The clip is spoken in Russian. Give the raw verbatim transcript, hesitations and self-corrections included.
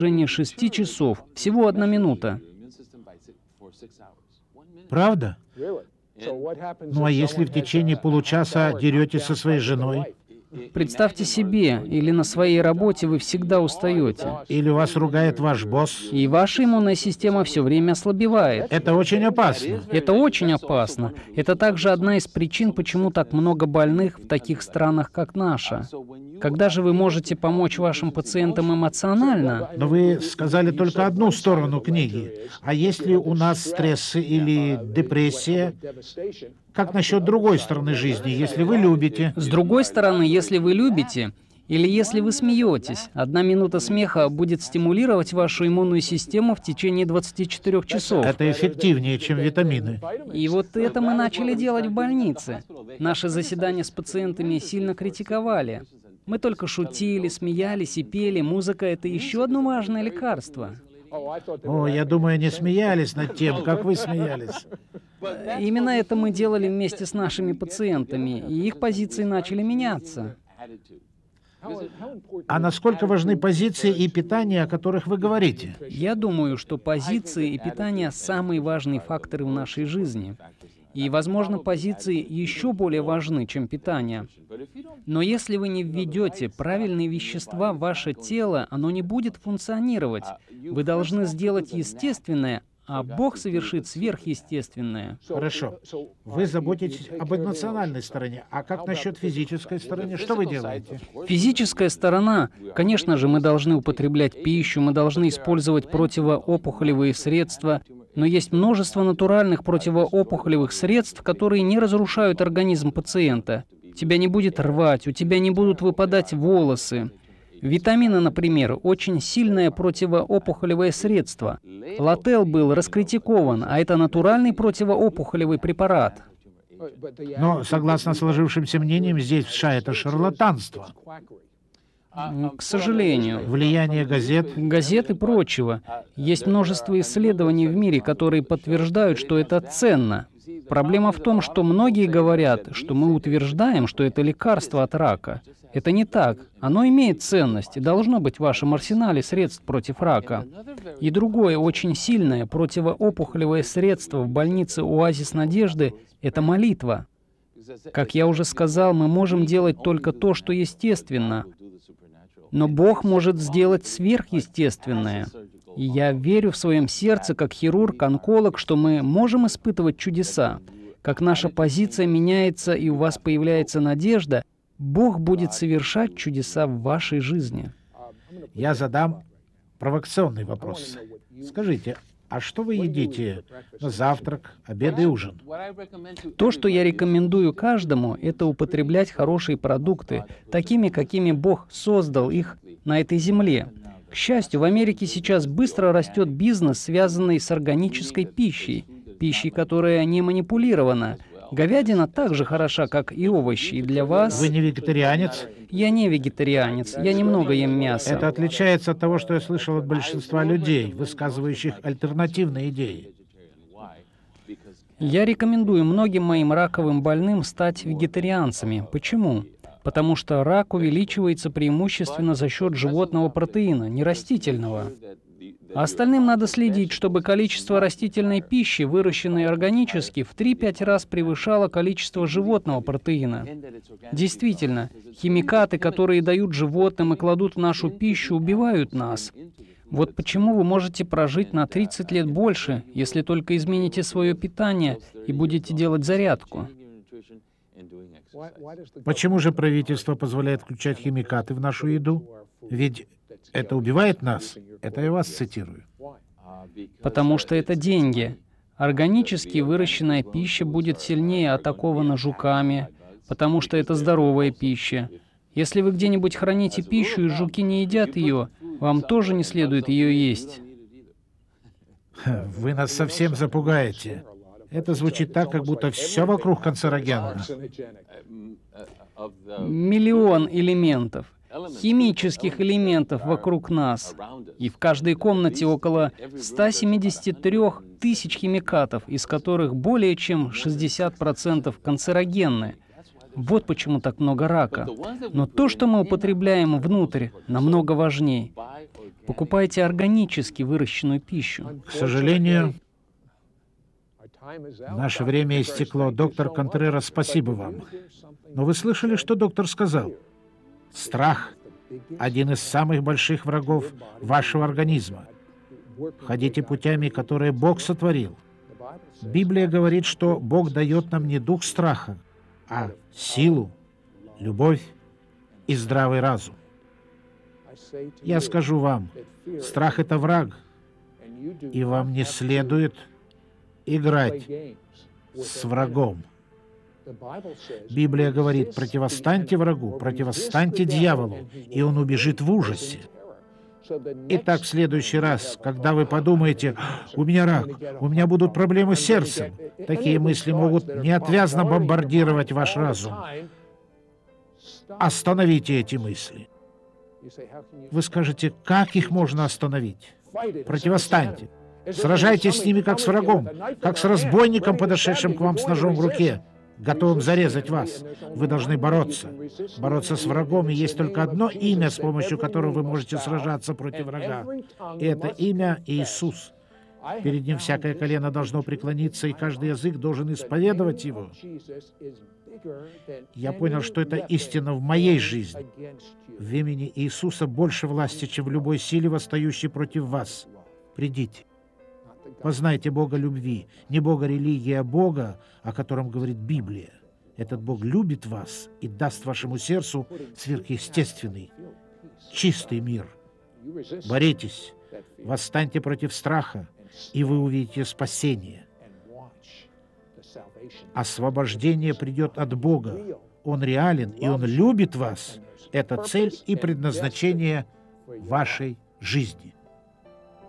протяжении шести часов. Всего одна минута. Правда? Ну а если в течение получаса деретесь со своей женой? Представьте себе, или на своей работе вы всегда устаете, Или вас ругает ваш босс? и ваша иммунная система все время ослабевает. Это очень опасно. Это очень опасно. Это также одна из причин, почему так много больных в таких странах, как наша. Когда же вы можете помочь вашим пациентам эмоционально? Но вы сказали только одну сторону книги. А если у нас стрессы или депрессия? Как насчет другой стороны жизни, если вы любите? С другой стороны, если вы любите, или если вы смеетесь, одна минута смеха будет стимулировать вашу иммунную систему в течение двадцати четырёх часов. Это эффективнее, чем витамины. И вот это мы начали делать в больнице. Наши заседания с пациентами сильно критиковали. Мы только шутили, смеялись и пели. Музыка — это еще одно важное лекарство. О, я думаю, они смеялись над тем, как вы смеялись. Именно это мы делали вместе с нашими пациентами, и их позиции начали меняться. А насколько важны позиции и питание, о которых вы говорите? Я думаю, что позиции и питание — самые важные факторы в нашей жизни. И, возможно, позиции еще более важны, чем питание. Но если вы не введете правильные вещества в ваше тело, оно не будет функционировать. Вы должны сделать естественное, а Бог совершит сверхъестественное. Хорошо. Вы заботитесь об эмоциональной стороне. А как насчет физической стороны? Что вы делаете? Физическая сторона. Конечно же, мы должны употреблять пищу, мы должны использовать противоопухолевые средства, но есть множество натуральных противоопухолевых средств, которые не разрушают организм пациента. Тебя не будет рвать, у тебя не будут выпадать волосы. Витамины, например, очень сильное противоопухолевое средство. Лател был раскритикован, а это натуральный противоопухолевый препарат. Но, согласно сложившимся мнениям, здесь в США это шарлатанство. К сожалению. Влияние газет. Газет и прочего. Есть множество исследований в мире, которые подтверждают, что это ценно. Проблема в том, что многие говорят, что мы утверждаем, что это лекарство от рака. Это не так. Оно имеет ценность и должно быть в вашем арсенале средств против рака. И другое очень сильное противоопухолевое средство в больнице «Оазис Надежды» — это молитва. Как я уже сказал, мы можем делать только то, что естественно. Но Бог может сделать сверхъестественное. И я верю в своем сердце, как хирург, онколог, что мы можем испытывать чудеса. Как наша позиция меняется и у вас появляется надежда, Бог будет совершать чудеса в вашей жизни. Я задам провокационный вопрос. Скажите, а что вы едите на завтрак, обед и ужин? То, что я рекомендую каждому, это употреблять хорошие продукты, такими, какими Бог создал их на этой земле. К счастью, в Америке сейчас быстро растет бизнес, связанный с органической пищей, пищей, которая не манипулирована. Говядина так же хороша, как и овощи, и для вас... Вы не вегетарианец? Я не вегетарианец, я немного ем мясо. Это отличается от того, что я слышал от большинства людей, высказывающих альтернативные идеи. Я рекомендую многим моим раковым больным стать вегетарианцами. Почему? Потому что рак увеличивается преимущественно за счет животного протеина, не растительного. А остальным надо следить, чтобы количество растительной пищи, выращенной органически, в три-пять раз превышало количество животного протеина. Действительно, химикаты, которые дают животным и кладут в нашу пищу, убивают нас. Вот почему вы можете прожить на тридцать лет больше, если только измените свое питание и будете делать зарядку. Почему же правительство позволяет включать химикаты в нашу еду? Ведь это убивает нас. Это я вас цитирую. Потому что это деньги. Органически выращенная пища будет сильнее атакована жуками, потому что это здоровая пища. Если вы где-нибудь храните пищу, и жуки не едят ее, вам тоже не следует ее есть. Вы нас совсем запугаете. Это звучит так, как будто все вокруг канцерогенно. Миллион элементов, химических элементов вокруг нас. И в каждой комнате около ста семидесяти трёх тысяч химикатов, из которых более чем шестьдесят процентов канцерогенны. Вот почему так много рака. Но то, что мы употребляем внутрь, намного важнее. Покупайте органически выращенную пищу. К сожалению, наше время истекло. Доктор Контрерас, спасибо вам. Но вы слышали, что доктор сказал? Страх – один из самых больших врагов вашего организма. Ходите путями, которые Бог сотворил. Библия говорит, что Бог дает нам не дух страха, а силу, любовь и здравый разум. Я скажу вам, страх – это враг, и вам не следует играть с врагом. Библия говорит, противостаньте врагу, противостаньте дьяволу, и он убежит в ужасе. Итак, в следующий раз, когда вы подумаете, у меня рак, у меня будут проблемы с сердцем, такие мысли могут неотвязно бомбардировать ваш разум. Остановите эти мысли. Вы скажете, как их можно остановить? Противостаньте. Сражайтесь с ними, как с врагом, как с разбойником, подошедшим к вам с ножом в руке, готовым зарезать вас. Вы должны бороться. Бороться с врагом, и есть только одно имя, с помощью которого вы можете сражаться против врага. И это имя Иисус. Перед ним всякое колено должно преклониться, и каждый язык должен исповедовать его. Я понял, что это истина в моей жизни. В имени Иисуса больше власти, чем в любой силе, восстающей против вас. Придите. Познайте Бога любви, не Бога религии, а Бога, о котором говорит Библия. Этот Бог любит вас и даст вашему сердцу сверхъестественный, чистый мир. Боритесь, восстаньте против страха, и вы увидите спасение. Освобождение придет от Бога. Он реален, и Он любит вас. Это цель и предназначение вашей жизни.